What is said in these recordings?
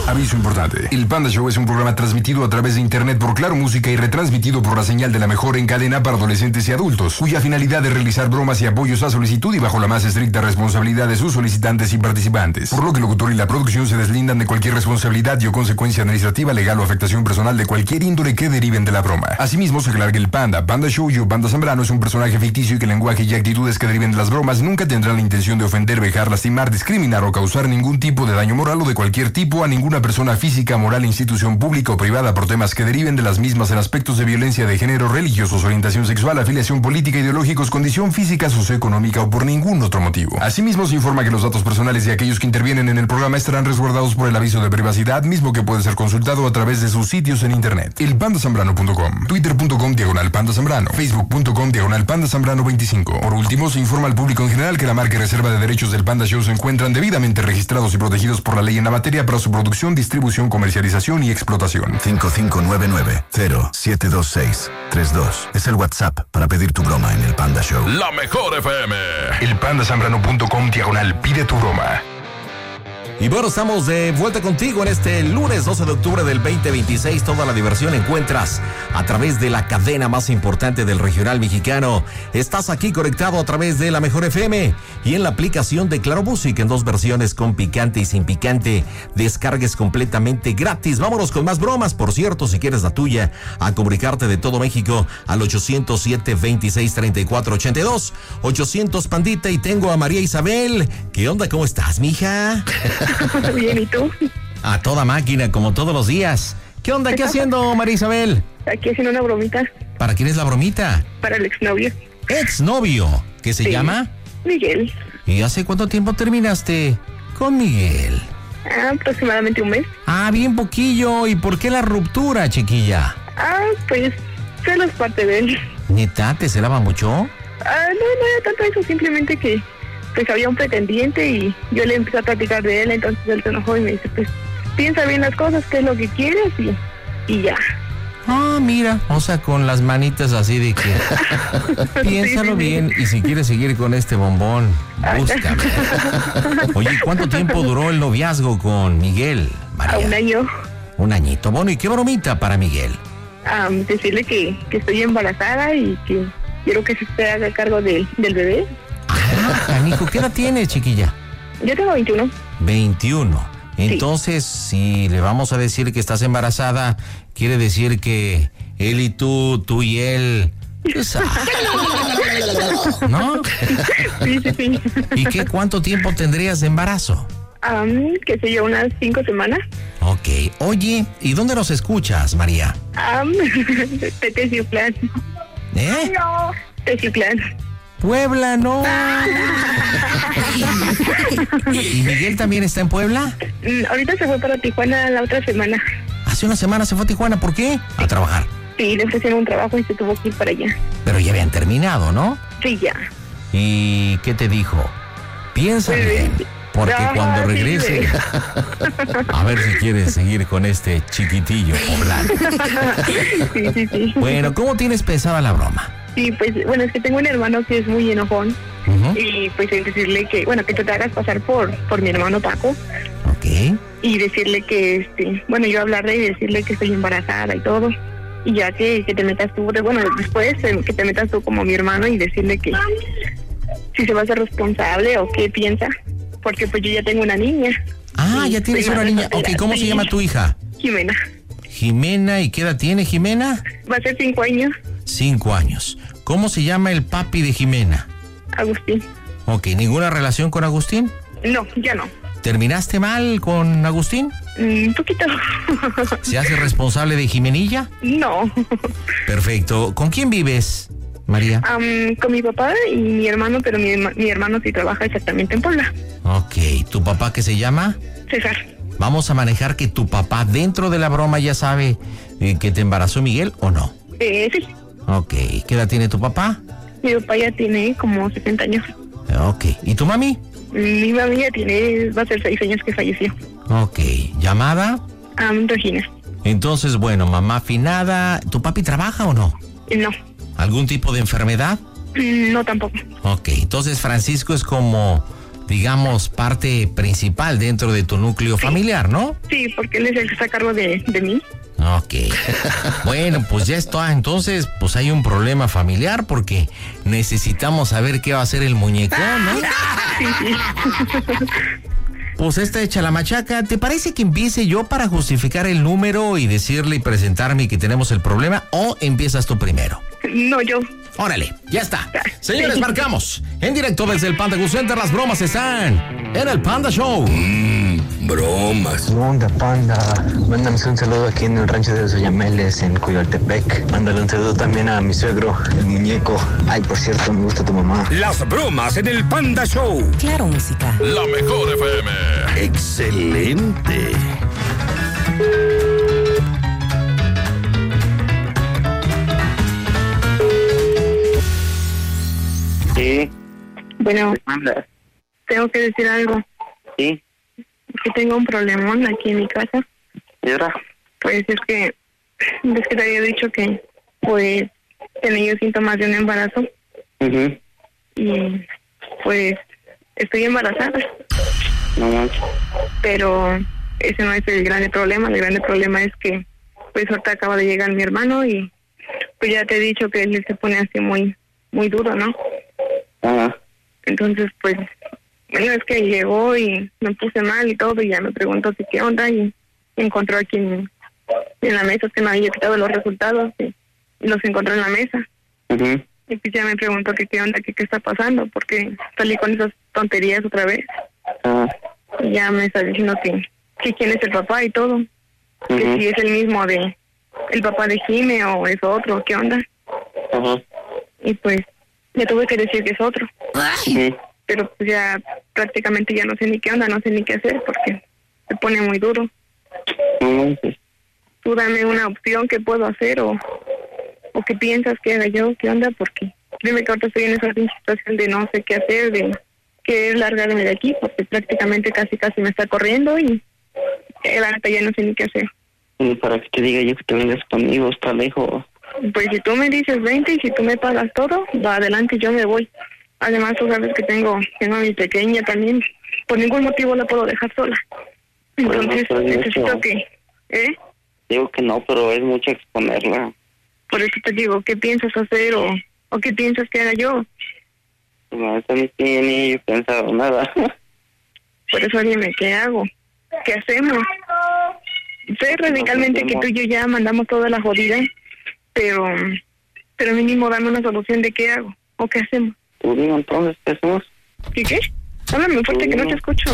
Aviso importante. El Panda Show es un programa transmitido a través de internet por Claro Música y retransmitido por la señal de la mejor en cadena para adolescentes y adultos, cuya finalidad es realizar bromas y apoyos a solicitud y bajo la más estricta responsabilidad de sus solicitantes y participantes. Por lo que el locutor y la producción se deslindan de cualquier responsabilidad y o consecuencia administrativa, legal o afectación personal de cualquier índole que deriven de la broma. Asimismo, se aclara que el Panda Show y o Panda Zambrano es un personaje ficticio y que el lenguaje y actitudes que deriven de las bromas nunca tendrán la intención de ofender, vejar, lastimar, discriminar o causar ningún tipo de daño moral o de cualquier tipo a ninguna persona física, moral, institución pública o privada por temas que deriven de las mismas en aspectos de violencia de género, religiosos, orientación sexual, afiliación política, ideológicos, condición física, socioeconómica o por ningún otro motivo. Asimismo, se informa que los datos personales de aquellos que intervienen en el programa estarán resguardados por el aviso de privacidad, mismo que puede ser consultado a través de sus sitios en internet. elpandasambrano.com, twitter.com/Panda Zambrano, facebook.com/Panda Zambrano 25. Por último, se informa al público en general que la marca y reserva de derechos del Panda Show se encuentran debidamente registrados y protegidos por la ley en la materia para su producción, distribución, comercialización y explotación. 5599-072632 es el WhatsApp para pedir tu broma en el Panda Show. La mejor FM. elpandasambrano.com/pide tu broma. Y bueno, estamos de vuelta contigo en este lunes 12 de octubre del 2026. Toda la diversión encuentras a través de la cadena más importante del regional mexicano. Estás aquí conectado a través de la Mejor FM y en la aplicación de Claro Música en 2 versiones, con picante y sin picante. Descargues completamente gratis. Vámonos con más bromas. Por cierto, si quieres la tuya, a comunicarte de todo México al 807-2634-82. 800 Pandita. Y tengo a María Isabel. ¿Qué onda? ¿Cómo estás, mija? Bien, ¿y tú? A toda máquina, como todos los días. ¿Qué onda? ¿Qué haciendo, María Isabel? Aquí haciendo una bromita. ¿Para quién es la bromita? Para el exnovio. ¿Exnovio? ¿Qué se llama? Miguel. ¿Y hace cuánto tiempo terminaste con Miguel? Aproximadamente un mes. Bien poquillo. ¿Y por qué la ruptura, chiquilla? Pues celos parte de él. ¿Neta? ¿Te celaba mucho? No era tanto eso, simplemente que pues había un pretendiente y yo le empecé a platicar de él, entonces él se enojó y me dice, pues piensa bien las cosas, qué es lo que quieres y ya. Mira, o sea, con las manitas así de que piénsalo bien y si quieres seguir con este bombón, búscame. Oye, ¿cuánto tiempo duró el noviazgo con Miguel, María? 1 año. 1 añito. Bueno, ¿y qué bromita para Miguel? Decirle que estoy embarazada y que quiero que se haga cargo del bebé. Canijo, ¿qué edad tienes, chiquilla? Yo tengo 21. 21. Entonces, si le vamos a decir que estás embarazada, quiere decir que él y tú y él... ¿No? Sí. ¿Y cuánto tiempo tendrías de embarazo? Qué sé yo, unas 5 semanas. Ok. Oye, ¿y dónde nos escuchas, María? Teciutlán. ¿Eh? No. Teciutlán. Puebla, no. ¿Y Miguel también está en Puebla? Ahorita se fue para Tijuana la otra semana. Hace 1 semana se fue a Tijuana, ¿por qué? A trabajar. Sí, le ofrecieron un trabajo y se tuvo que ir para allá. Pero ya habían terminado, ¿no? Sí, ya. ¿Y qué te dijo? Piensa bien, porque cuando regrese, a ver si quieres seguir con este chiquitillo poblano. Sí. Bueno, ¿cómo tienes pensada la broma? Sí, pues, bueno, es que tengo un hermano que es muy enojón. Y pues el decirle que tú te hagas pasar por mi hermano Paco. Ok. Y decirle que, yo hablarle y decirle que estoy embarazada y todo. Y ya que te metas tú, después que te metas tú como mi hermano y decirle que si se va a ser responsable o qué piensa. Porque pues yo ya tengo una niña. Ya tienes una niña. Ok, ¿cómo se llama tu hija? Jimena. Jimena, ¿y qué edad tiene Jimena? Va a ser 5 años. 5 años. ¿Cómo se llama el papi de Jimena? Agustín. Ok, ¿ninguna relación con Agustín? No, ya no. ¿Terminaste mal con Agustín? Un poquito. ¿Se hace responsable de Jimenilla? No. Perfecto. ¿Con quién vives, María? Con mi papá y mi hermano, pero mi hermano sí trabaja exactamente en Puebla. Ok. ¿Tu papá qué se llama? César. Vamos a manejar que tu papá dentro de la broma ya sabe que te embarazó Miguel, ¿o no? Sí. Ok. ¿Qué edad tiene tu papá? Mi papá ya tiene como 70 años. Ok. ¿Y tu mami? Mi mami ya va a ser 6 años que falleció. Ok. ¿Llamada? Regina. Entonces, bueno, mamá afinada. ¿Tu papi trabaja o no? No. ¿Algún tipo de enfermedad? No, tampoco. Ok. Entonces, Francisco es como digamos, parte principal dentro de tu núcleo familiar, ¿no? Sí, porque él es el que está a cargo de mí. Ok. Bueno, pues ya está. Entonces, pues hay un problema familiar porque necesitamos saber qué va a hacer el muñecón, ¿no? Sí. Pues está hecha la machaca. ¿Te parece que empiece yo para justificar el número y decirle y presentarme que tenemos el problema? ¿O empiezas tú primero? No, yo. Órale, ya está. Señores, marcamos. En directo desde el Panda Go Center, las bromas están en el Panda Show. Bromas. ¿Qué onda, Panda? Mándame un saludo aquí en el rancho de los Oyameles, en Coyoltepec. Mándale un saludo también a mi suegro, el muñeco. Ay, por cierto, me gusta tu mamá. Las bromas en el Panda Show. Claro, música. La mejor FM. Excelente. Sí, Bueno, anda. tengo que decir algo. Sí, Que tengo un problemón aquí en mi casa. ¿y ahora? Pues es que te había dicho que, pues, tenía yo síntomas de un embarazo. Mhm. Y, pues, estoy embarazada. No manches. Pero ese no es el grande problema. El grande problema es que, pues, ahorita acaba de llegar mi hermano y, pues, ya te he dicho que él se pone así muy, muy duro, ¿no? Ajá. Entonces, pues, bueno, es que llegó y me puse mal y todo, y ya me preguntó si qué onda, y encontró aquí en la mesa, es que me había quitado los resultados, y los encontró en la mesa. Mhm. Y pues ya me preguntó que qué onda, que qué está pasando, porque salí con esas tonterías otra vez. Ajá. Y ya me está diciendo que quién es el papá y todo. Que Ujú. si es el mismo de el papá de Jime o es otro, qué onda. Ajá. Y pues le tuve que decir que es otro. Sí. Pero pues ya prácticamente ya no sé ni qué onda, no sé ni qué hacer porque se pone muy duro. No manches. Tú dame una opción, qué puedo hacer o qué piensas que haga yo, qué onda, porque dime que ahorita estoy en esa situación de no sé qué hacer, de querer largarme de aquí, porque prácticamente casi me está corriendo y la neta ya no sé ni qué hacer. Y para que te diga yo que te vengas conmigo, está lejos. Pues si tú me dices 20 y si tú me pagas todo, va adelante, yo me voy. Además tú sabes que tengo a mi pequeña también, por ningún motivo la puedo dejar sola. Entonces Bueno, pues, necesito eso. que, Digo que no, pero es mucho exponerla. por eso te digo, ¿qué piensas hacer o qué piensas que haga yo? No, eso ni tiene yo pensado nada. Por eso dime, ¿qué hago? ¿Qué hacemos? Sé radicalmente que tú y yo ya mandamos toda la jodida, pero mínimo dame una solución de qué hago o qué hacemos. Tú dime entonces qué hacemos. ¿Qué? Háblame fuerte que no te escucho.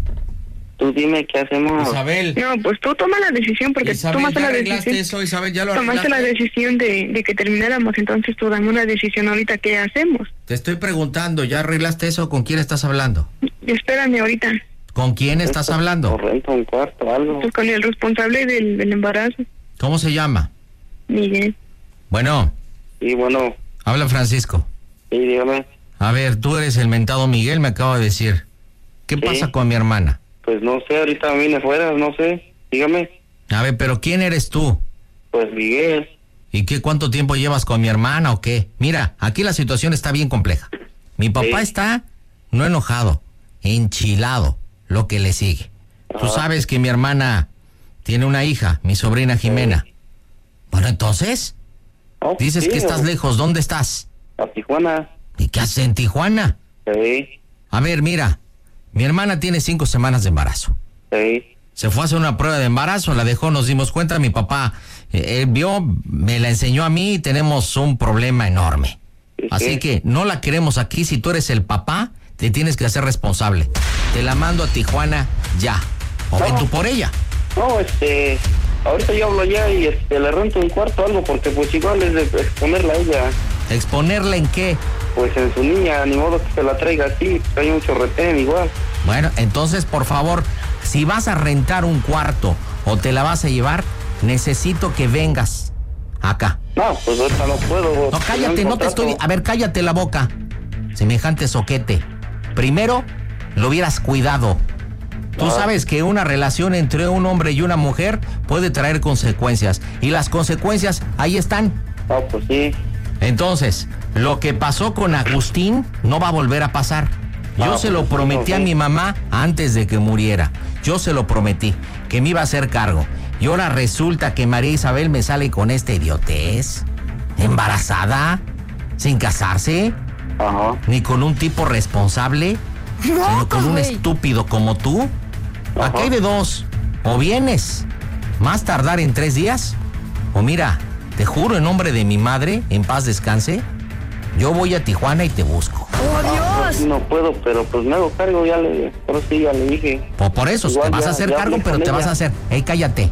Tú dime qué hacemos. Isabel. No, pues tú toma la decisión porque Isabel, tomaste ya la arreglaste decisión. eso, Isabel, ya lo Tomaste la arreglaste. decisión de que termináramos, entonces tú dame una decisión ahorita, ¿qué hacemos? Te estoy preguntando, ¿ya arreglaste eso? ¿Con quién estás hablando? Espérame ahorita, ¿Con quién estás O hablando? renta un cuarto, algo. pues con el responsable del embarazo, ¿Cómo se llama? Miguel. Bueno, Y bueno, habla Francisco. y dígame, A ver, tú eres el mentado Miguel, me acabo de decir. ¿Qué Sí. pasa con mi hermana? pues no sé, ahorita vine fuera, no sé. Dígame, A ver, pero ¿quién eres tú? pues Miguel. ¿Y cuánto tiempo llevas con mi hermana o qué? Mira, aquí la situación está bien compleja. Mi papá Sí. está no enojado, enchilado, lo que le sigue. Tú sabes que mi hermana tiene una hija, mi sobrina Jimena. Bueno, entonces, No, dices sí, que estás lejos, ¿dónde estás? A Tijuana. ¿Y qué haces en Tijuana? Sí, A ver, mira, mi hermana tiene 5 semanas de embarazo. sí. Se fue a hacer una prueba de embarazo, la dejó, nos dimos cuenta, mi papá vio, me la enseñó a mí y tenemos un problema enorme. Sí, Así sí. que no la queremos aquí, si tú eres el papá, te tienes que hacer responsable. Te la mando a Tijuana ya, o ven tú por ella. No, ahorita yo hablo ya y le rento un cuarto o algo, porque pues igual es de exponerla a ella. ¿Exponerla en qué? Pues en su niña, ni modo que se la traiga así, pues hay mucho retén igual. Bueno, entonces, por favor, si vas a rentar un cuarto o te la vas a llevar, necesito que vengas acá. No, pues ahorita no puedo. No, cállate, no te estoy... A ver, cállate la boca. Semejante soquete. Primero, lo hubieras cuidado. Tú sabes que una relación entre un hombre y una mujer puede traer consecuencias. Y las consecuencias ahí están. No, pues sí. Entonces, lo que pasó con Agustín no va a volver a pasar. Yo se lo prometí a mi mamá antes de que muriera. Yo se lo prometí, que me iba a hacer cargo. Y ahora resulta que María Isabel me sale con esta idiotez. ¿Embarazada? ¿Sin casarse? Ajá. ¿Ni con un tipo responsable? ¿Sino con un estúpido como tú? Aquí hay de dos. O vienes, más tardar en 3 días, o mira, te juro en nombre de mi madre, en paz descanse, yo voy a Tijuana y te busco. ¡Oh, Dios! No puedo, pero pues me hago cargo, por eso ya le dije. Por eso, Igual te vas ya- a hacer ya cargo, hablé pero con te vas ella. a hacer... ¡Ey, cállate!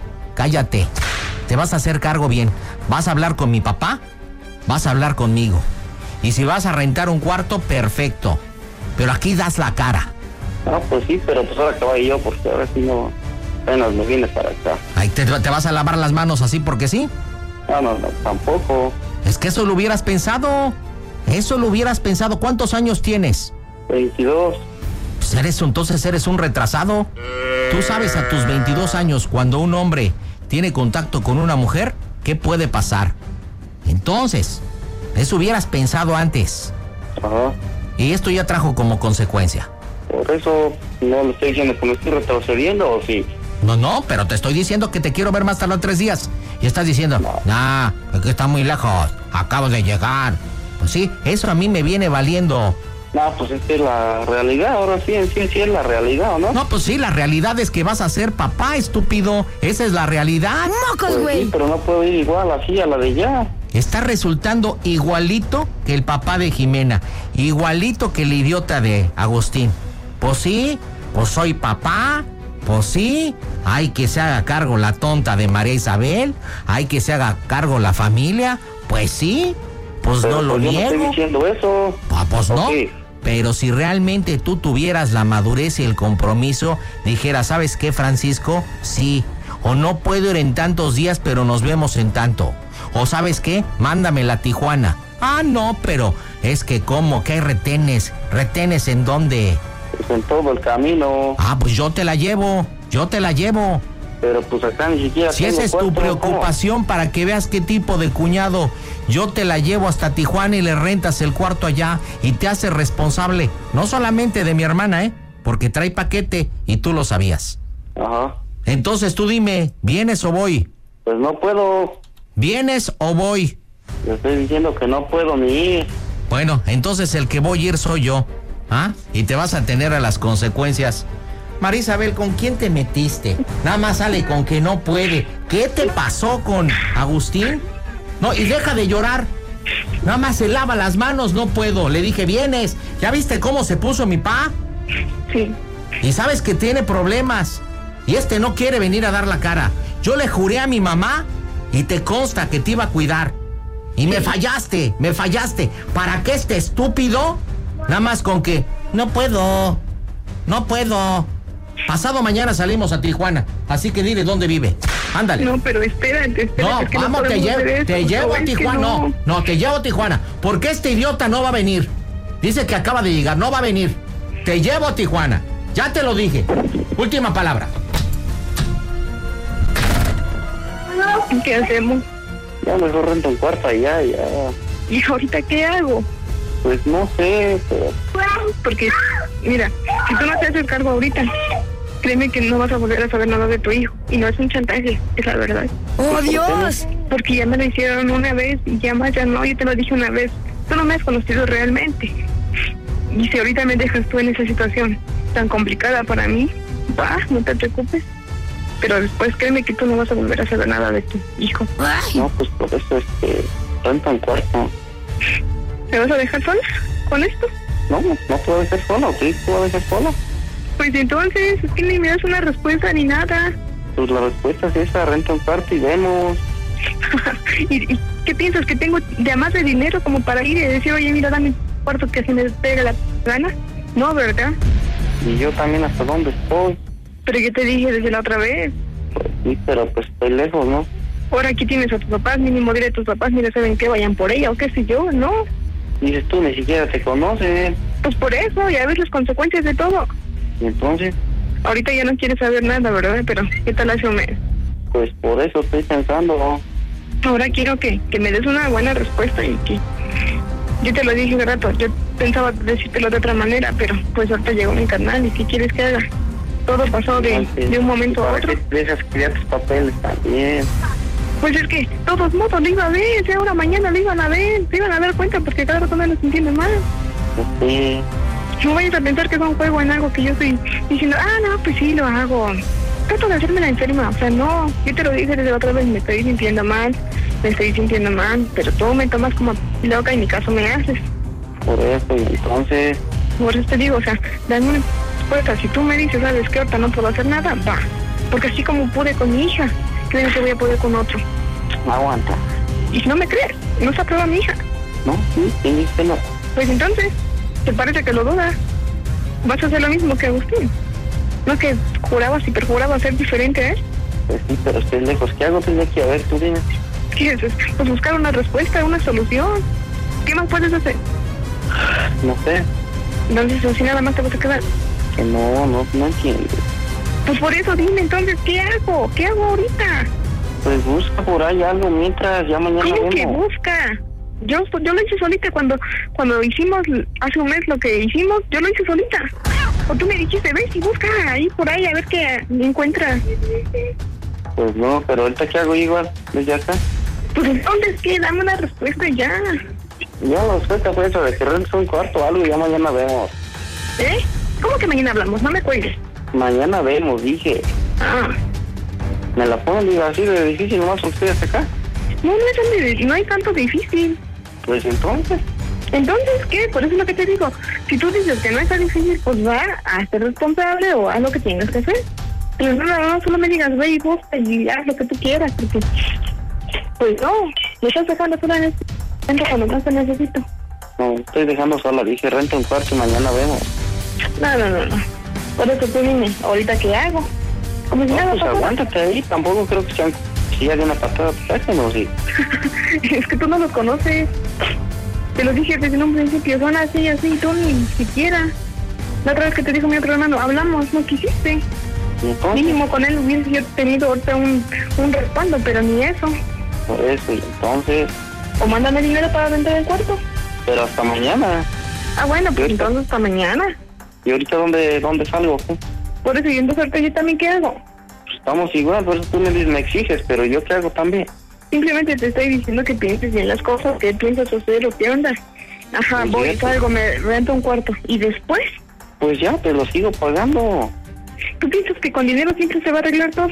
Te vas a hacer cargo bien. Vas a hablar con mi papá, vas a hablar conmigo. Y si vas a rentar un cuarto, perfecto. Pero aquí das la cara. Ah, pues sí, pero pues ahora que vaya yo, porque ahora sí no, apenas me viene para acá. Ahí te vas a lavar las manos así porque sí. No, tampoco. Es que eso lo hubieras pensado. Eso lo hubieras pensado. ¿Cuántos años tienes? 22. Pues entonces eres un retrasado. Tú sabes a tus 22 años, cuando un hombre tiene contacto con una mujer, ¿qué puede pasar? Entonces, eso hubieras pensado antes. Ajá. Y esto ya trajo como consecuencia. Por eso no le estoy diciendo que me estoy retrocediendo, ¿o sí? No, pero te estoy diciendo que te quiero ver más tarde 3 días. Y estás diciendo, es que está muy lejos, acabo de llegar. Pues sí, eso a mí me viene valiendo. No, pues esta es la realidad, ahora sí, en sí es la realidad, ¿o no? No, pues sí, la realidad es que vas a ser papá, estúpido. Esa es la realidad. ¡Mocos, Pues güey! sí, pero no puedo ir igual así a la de ya. Está resultando igualito que el papá de Jimena, igualito que el idiota de Agustín. Pues sí, pues soy papá, pues sí, hay que se haga cargo la tonta de María Isabel, hay que se haga cargo la familia, pues sí, pues Pero no lo pues yo no estoy niego. diciendo eso. Pues no, Ok. pero si realmente tú tuvieras la madurez y el compromiso, dijeras, ¿sabes qué, Francisco? Sí, o no puedo ir en tantos días, pero nos vemos en tanto. O ¿sabes qué? Mándamela a Tijuana. Ah, no, pero es que ¿cómo? ¿Qué hay retenes? ¿Retenes en dónde? Pues en todo el camino. Ah, pues yo te la llevo. Pero pues acá ni siquiera Si tengo esa es tu cuarto, preocupación para que veas qué tipo de cuñado, yo te la llevo hasta Tijuana y le rentas el cuarto allá y te haces responsable, no solamente de mi hermana, porque trae paquete y tú lo sabías. ¿cómo? Ajá. Entonces tú dime, ¿vienes o voy? Pues no puedo. ¿Vienes o voy? Le estoy diciendo que no puedo ni ir. Bueno, entonces el que voy a ir soy yo, ¿ah? Y te vas a tener a las consecuencias. María Isabel, ¿con quién te metiste? Nada más sale con que no puede. ¿Qué te pasó con Agustín? No, y deja de llorar. Nada más se lava las manos, no puedo. Le dije, ¿vienes? ¿Ya viste cómo se puso mi pa? Sí. Y sabes que tiene problemas. Y no quiere venir a dar la cara. Yo le juré a mi mamá y te consta que te iba a cuidar. Y me fallaste. ¿Para qué este estúpido? Nada más con que no puedo. Pasado mañana salimos a Tijuana, así que dile dónde vive. Ándale. No, pero espérate, No, es que vamos, podemos hacer eso, te llevo a es que Tijuana. No, te llevo a Tijuana. Porque este idiota no va a venir. Dice que acaba de llegar, no va a venir. Te llevo a Tijuana. Ya te lo dije. Última palabra. ¿Qué hacemos? Ya mejor rento un cuarto allá, ya. ¿Y ahorita qué hago? Pues no sé, pero Porque, mira, si tú no te haces cargo ahorita, créeme que no vas a volver a saber nada de tu hijo. Y no es un chantaje, es la verdad. ¡Oh, Dios! Porque ya me lo hicieron una vez y ya más ya no, yo te lo dije una vez. Tú no me has conocido realmente. Y si ahorita me dejas tú en esa situación tan complicada para mí, no te preocupes. Pero después créeme que tú no vas a volver a saber nada de tu hijo. Ay, no, pues por eso renta un cuarto. ¿Me vas a dejar sola con esto? No puedo dejar sola, ¿sí? ¿Puedo dejar sola? Pues entonces, es que ni me das una respuesta ni nada. Pues la respuesta es esa, renta un cuarto y vemos. ¿Y qué piensas? ¿Que tengo de más de dinero como para ir y decir, oye, mira, dame un cuarto que se me pega la gana? No, ¿verdad? Y yo también hasta dónde estoy. Pero yo te dije desde la otra vez. Pues sí, pero pues estoy lejos, ¿no? Ahora aquí tienes a tus papás, mínimo dile a tus papás, mira, saben que vayan por ella o qué sé yo, ¿no? Dices tú, ni siquiera te conoces. Pues por eso, ya ves las consecuencias de todo. Y entonces, Ahorita ya no quieres saber nada, ¿verdad? Pero, ¿qué tal hace un mes? pues por eso estoy pensando. Ahora quiero que me des una buena respuesta y que... Yo te lo dije hace rato, yo pensaba decírtelo de otra manera, pero pues ahorita llegó mi carnal y ¿qué quieres que haga? Todo pasó de un momento a otro. Dejas que ya tus papeles también. Pues es que, de todos modos, lo iba a ver, si ahora mañana lo iban a ver, se iban a dar cuenta porque cada rato me lo entiende mal. Sí. No vayas a pensar que es un juego en algo que yo estoy diciendo, no, pues sí, lo hago. Trato de hacerme la enferma, o sea, no, yo te lo dije desde la otra vez, me estoy sintiendo mal, pero tú me tomas como loca y ni caso me haces. Por eso, y entonces... Por eso te digo, o sea, dame una respuesta, si tú me dices, sabes que ahorita no puedo hacer nada, va, porque así como pude con mi hija, creo que voy a poder con otro. Aguanta. Y si no me crees, no se aprueba mi hija. No, sí, dijiste no. Pues entonces, ¿te parece que lo dudas? Vas a hacer lo mismo que Agustín. ¿No que jurabas y perjurabas ser diferente a él? Pues sí, pero estoy lejos. ¿Qué hago? Tendría que, a ver, tú dime. ¿Qué es? Pues buscar una respuesta, una solución. ¿Qué más puedes hacer? No sé. Entonces, así nada más te vas a quedar. Que no entiendo. Pues por eso dime, entonces, ¿qué hago? ¿Qué hago ahorita? Pues busca por ahí algo mientras, ya mañana ¿Cómo vemos. que busca? Yo lo hice solita cuando hicimos hace un mes lo que hicimos, yo lo hice solita. O tú me dijiste, ves y busca ahí por ahí a ver qué encuentras. Pues no, pero ahorita ¿qué hago igual? ¿Ves ya está? Pues entonces, ¿qué? Dame una respuesta ya. Ya la respuesta fue eso, de que rentes un cuarto o algo y ya mañana vemos. ¿Eh? ¿Cómo que mañana hablamos? No me cuelgues. Mañana vemos, dije. Me la ponen, digo, así de difícil nomás porque estoy hasta acá. No hay tanto difícil. Pues entonces. Entonces, ¿qué? Por eso es lo que te digo. Si tú dices que no es tan difícil, pues va a ser responsable o haz lo que tengas que hacer. Pero no, solo me digas, ve y busca y haz lo que tú quieras, porque pues no, me estás dejando sola en este momento cuando más te necesito. No, estoy dejando sola, dije, renta un cuarto y mañana vemos. No. Por eso tú dime, ¿ahorita qué hago? Como si No, nada pues pasara. aguántate ahí, tampoco creo que sean sillas de una patada, ¿no? Sí. Es que tú no los conoces. Te lo dije desde un principio, son así, tú ni siquiera. La otra vez que te dijo mi otro hermano, hablamos, no quisiste. Mínimo con él hubiese yo tenido ahorita un respaldo, pero ni eso. Por eso, y entonces... O mándame dinero para rentar el cuarto. Pero hasta mañana. Bueno, pues entonces hasta mañana. ¿Y ahorita dónde salgo? Por eso, y entonces ahorita yo también, ¿qué hago? Pues estamos igual, por eso tú me exiges, pero yo ¿qué hago también? Simplemente te estoy diciendo que pienses bien las cosas, que piensas hacer o qué onda. Ajá, pues voy, salgo, me rento un cuarto. ¿Y después? Pues ya, te lo sigo pagando. ¿Tú piensas que con dinero siempre se va a arreglar todo?